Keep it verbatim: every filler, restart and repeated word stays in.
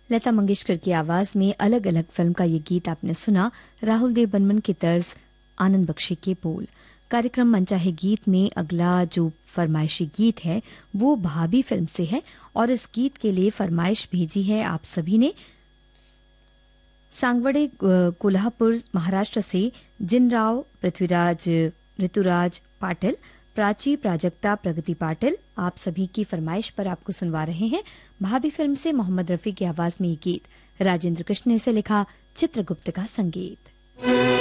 लता मंगेशकर की आवाज में अलग अलग फिल्म का ये गीत आपने सुना। राहुल देव बर्मन की तर्ज, आनंद बख्शी के बोल। कार्यक्रम मनचाहे गीत में अगला जो फरमाइशी गीत है वो भाभी फिल्म से है और इस गीत के लिए फरमाइश भेजी है आप सभी ने सांगवड़े कोल्हापुर महाराष्ट्र से जिनराव, पृथ्वीराज, ऋतुराज पाटिल, प्राची, प्राजक्ता, प्रगति पाटिल। आप सभी की फरमाइश पर आपको सुनवा रहे हैं भाभी फिल्म से मोहम्मद रफी की आवाज में ये गीत। राजेंद्र कृष्ण ने इसे लिखा, चित्रगुप्त का संगीत।